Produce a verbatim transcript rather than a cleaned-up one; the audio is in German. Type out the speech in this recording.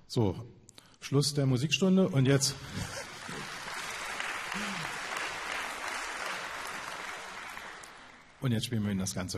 So, Schluss der Musikstunde und jetzt und jetzt spielen wir Ihnen das Ganze